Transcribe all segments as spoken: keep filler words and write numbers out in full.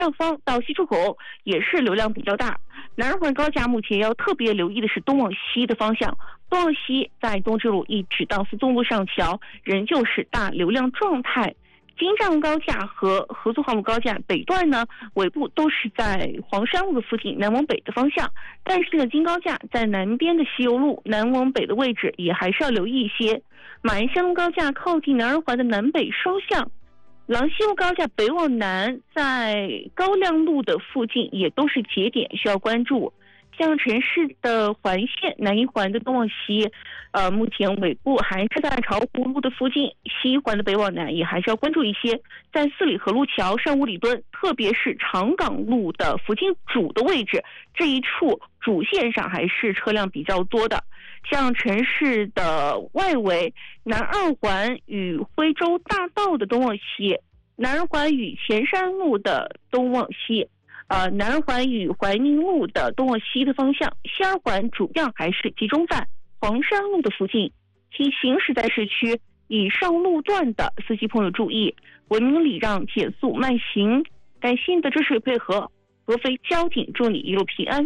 上方到西出口也是流量比较大。南二环高架目前要特别留意的是东往西的方向，东往西在东直路一直到四纵路上桥仍旧是大流量状态。京藏高架和合作黄埔高架北段呢，尾部都是在黄山路的附近，南往北的方向。但是呢，京高架在南边的西油路南往北的位置也还是要留意一些。马鞍山路高架靠近南二环的南北双向，廊西路高架北往南在高亮路的附近也都是节点需要关注。像城市的环线南一环的东往西，呃，目前尾部还是在巢湖路的附近；西一环的北往南也还是要关注一些。在四里河路桥上五里墩，特别是长港路的附近主的位置，这一处主线上还是车辆比较多的。像城市的外围，南二环与徽州大道的东往西，南二环与前山路的东往西。呃，南二环与怀宁路的东往西的方向，西二环主要还是集中在黄山路的附近。请行驶在市区以上路段的司机朋友注意，文明礼让，减速慢行。感谢你的支持与配合，合肥交警祝你一路平安。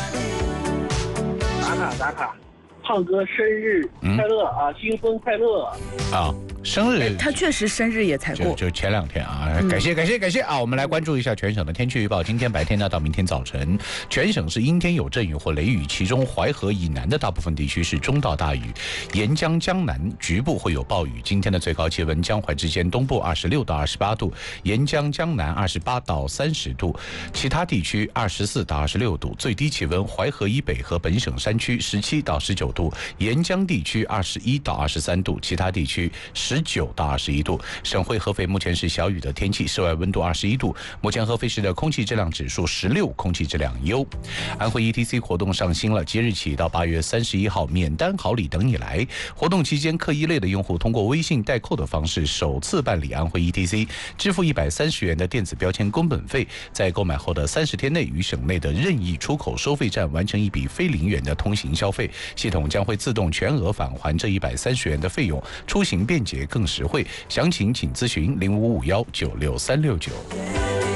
打卡打卡，胖哥生日快乐、嗯、啊，新婚快乐啊！生日， 他确实生日也才过， 就就前两天啊，感谢感谢感谢啊！我们来关注一下全省的天气预报。今天白天呢到明天早晨，全省是阴天有阵雨或雷雨，其中淮河以南的大部分地区是中到大雨，沿江江南局部会有暴雨。今天的最高气温，江淮之间东部二十六到二十八度，沿江江南二十八到三十度，其他地区二十四到二十六度。最低气温，淮河以北和本省山区十七到十九度，沿江地区二十一到二十三度，其他地区十九到二十一度。省会合肥目前是小雨的天气，室外温度二十一度。目前合肥市的空气质量指数十六，空气质量优。安徽 E T C 活动上新了，即日起到八月三十一号，免单好礼等你来。活动期间，客一类的用户通过微信代扣的方式首次办理安徽 E T C， 支付一百三十元的电子标签工本费，在购买后的三十天内与省内的任意出口收费站完成一笔非零元的通行消费，系统将会自动全额返还这一百三十元的费用，出行便捷更实惠。详情请咨询零五五幺九六三六九。